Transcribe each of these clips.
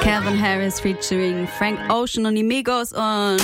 Calvin Harris featuring Frank Ocean und die Migos und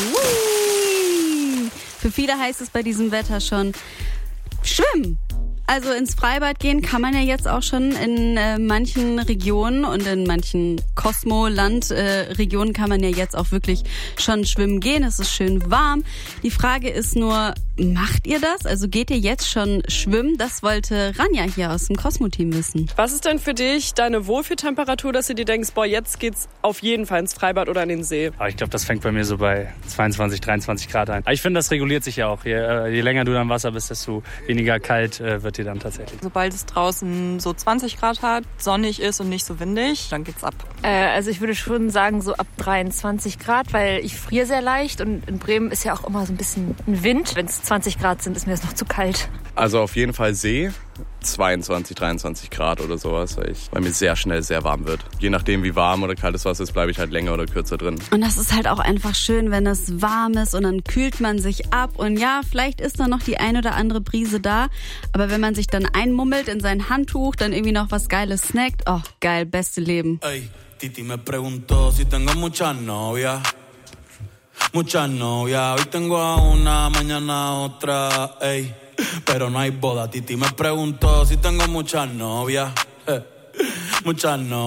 für viele heißt es bei diesem Wetter schon schwimmen. Also ins Freibad gehen kann man ja jetzt auch schon in manchen Regionen und in manchen Kosmoland-Regionen kann man ja jetzt auch wirklich schon schwimmen gehen. Es ist schön warm. Die Frage ist nur, macht ihr das? Also geht ihr jetzt schon schwimmen? Das wollte Ranja hier aus dem Cosmo-Team wissen. Was ist denn für dich deine Wohlfühltemperatur, dass du dir denkst, boah, jetzt geht's auf jeden Fall ins Freibad oder in den See? Aber ich glaube, das fängt bei mir so bei 22, 23 Grad an. Aber ich finde, das reguliert sich ja auch. Je länger du da im Wasser bist, desto weniger kalt wird dir dann tatsächlich. Sobald es draußen so 20 Grad hat, sonnig ist und nicht so windig, dann geht's ab. Also ich würde schon sagen so ab 23 Grad, weil ich friere sehr leicht und in Bremen ist ja auch immer so ein bisschen ein Wind. Wenn es 20 Grad sind, ist mir das noch zu kalt. Also auf jeden Fall See, 22, 23 Grad oder sowas, weil mir sehr schnell sehr warm wird. Je nachdem wie warm oder kaltes Wasser ist, bleibe ich halt länger oder kürzer drin. Und das ist halt auch einfach schön, wenn es warm ist und dann kühlt man sich ab und ja, vielleicht ist da noch die ein oder andere Brise da, aber wenn man sich dann einmummelt in sein Handtuch, dann irgendwie noch was Geiles snackt, oh geil, beste Leben. Ey, Titi me preguntó si tengo muchas novias. Muchas novias, hoy tengo a una, mañana a otra, ey. Pero no hay boda, Titi me preguntó si tengo muchas novias. Muchas novias.